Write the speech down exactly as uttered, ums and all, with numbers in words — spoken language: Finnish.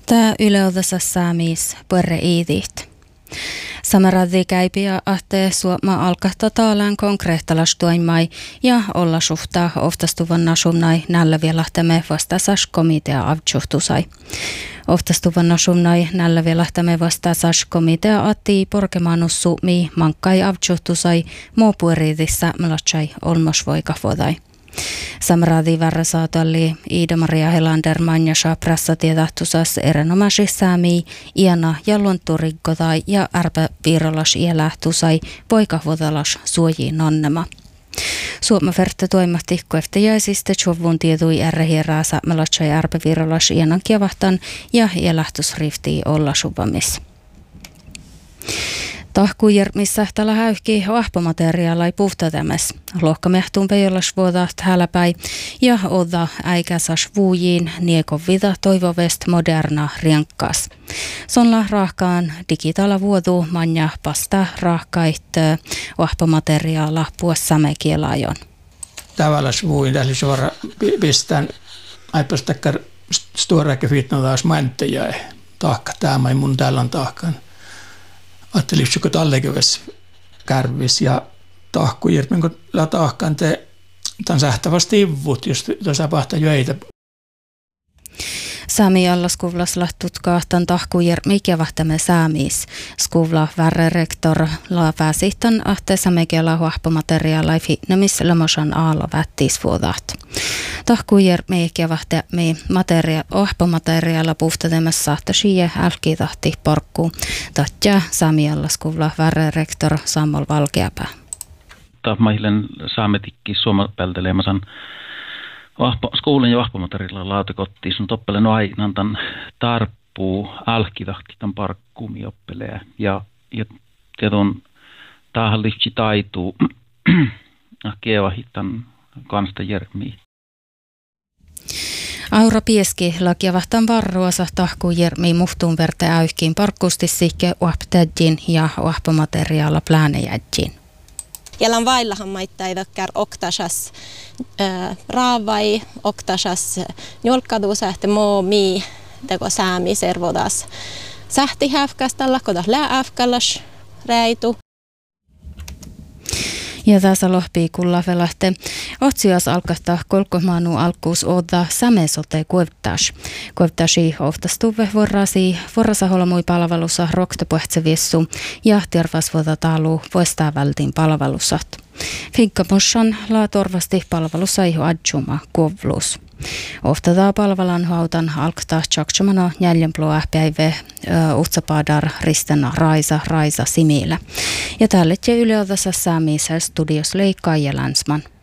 Tämä yleudessa saamis perre iidit. Samaradi käypiä ahte suoma alkahta taalan konkreettalastuaimai ja olla suhtaa oftastuvan nasumnai nällä vielähtämme vastasas komitea avtsuhtusai. Oftastuvan nasumnai nällä vielähtämme vastasas komitea atti porkemanussu mi mankkai avtsuhtusai muupueriitissä melatsai olmosvoikavodai. Samaradi värre saatalli Iida-Maria Helander manjasa prassatiedahtusas erinomaisissäämi iana ja lontturikkotai ja ärpä viirolas iälähtusai poikavodalas suojiin nonnema. Suoma verte toimahti koeftajäisistä tjovun tietui ärrehiraasa melatsai ärpä viirolas ianan kiavahtan ja iälähtusrifti olla suvamis. Tahkujer, missä tällä häyhki ahpomateriaalai puhtatemes. Lohkamehtuun pejolas vuodaht häläpäi ja odda äikäsas vuujiin niekon vida toivovest moderna riankkaas. Sonla rahkaan digitaala vuodu manja pasta rahkait ahpomateriaala puossamme kielaajon. Tavallaan vuuin tällä suora pistän aipastakkar stuoräkä fitnadaas mänttäjä tahka tämä mun täällä on tahkan. Ajattelin, että tallekeves kärvis ja tahkujir, minkä la tahkan te tämän sähtävästi ivut, jos tuossa pahtaa jöitä. Sami alla skuvlas lahtut kahtan tahkujir mikä vahtamme saamis. Skuvla värre rektor la pääsihtan ahte samekiala huahpomateriaalai fitnemis lämösan aalo vättisvuodat. Tahkujir mikä vahte mi materia huahpomateriaala puhtatemes sahta shie älkitahti porkku. Tatja Sami alla skuvla värre rektor Samuel Valkeapää. Tahmailen saametikki suomapeltelemasan skoulun ja vahpomateriaalilla lautakottiin sun toppelen aina tämän tarppuu alkitahti tämän parkkuumi oppelee ja ja tieton tahalliksi taituu keevahittan kansta järmiä. Aura Pieski lakiavahtan varruosa tahkuu järmiä muhtuun verte äyhkiin parkkustissikke uaptäjin ja uappomateriaala pläänejäjin. Jalan vaillahan maittaidakkar oktasas äh, raavai, oktasas njolkadu sähte moo mii teko säämi servodas sähti häfkästalla, kodas lääfkallas räitu. Ja tässä lohpii kulla velähte. Otsias alkahtaa kolkomaanu alkuus odda samesote kuevtas. Kuevtasi oftastuve vorrasi, vorrasa holmui palvelussa roktepuhtsevissu ja tervasvuota talu voistaa vältin palvelusat. Finkkamossan laa torvasti palvelussa iho adjuma kuovlus. Oftataa palvelan hautan alktaa tjaksumana jäljemploa päivä utsapadar ristena raisa raisa simillä. Ja tälle ja yleodassa saamisessa studios leikkaa ja länsman.